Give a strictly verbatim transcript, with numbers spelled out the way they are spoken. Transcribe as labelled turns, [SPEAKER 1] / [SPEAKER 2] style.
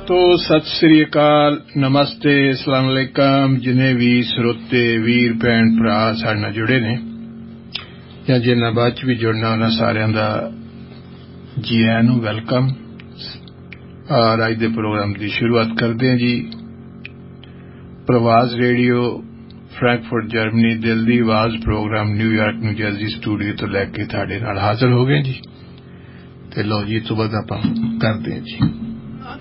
[SPEAKER 1] ਦੋਸਤੋ ਸਤਿ ਸ੍ਰੀ ਅਕਾਲ, ਨਮਸਤੇ, ਅਸਲਾਮ ਅਲੈਕਮ। ਜਿੰਨੇ ਵੀ ਸਰੋਤੇ ਵੀਰ ਭੈਣ ਭਰਾ ਸਾਡੇ ਨਾਲ ਜੁੜੇ ਨੇ ਜਾਂ ਜਿਨ੍ਹਾਂ ਬਾਅਦ ਚ ਵੀ ਜੁੜਨਾ, ਉਹਨਾਂ ਸਾਰਿਆਂ ਦਾ ਜੀ ਆਇਆਂ ਨੂੰ ਵੈਲਕਮ। ਔਰ ਅੱਜ ਦੇ ਪ੍ਰੋਗਰਾਮ ਦੀ ਸ਼ੁਰੂਆਤ ਕਰਦੇ ਹਾਂ ਜੀ। ਪ੍ਰਵਾਜ਼ ਰੇਡੀਓ ਫਰੈਂਕਫਰਟ ਜਰਮਨੀ, ਦਿਲ ਦੀ ਆਵਾਜ਼ programme New York new jersey studio ਤੋਂ ਲੈ ਕੇ ਤੁਹਾਡੇ ਨਾਲ ਹਾਜ਼ਰ ਹੋ ਗਏ ਜੀ। ਤੇ ਲਓ ਜੀ, ਤੋਂ ਬਾਅਦ ਆਪਾਂ ਕਰਦੇ ਹਾਂ ਜੀ।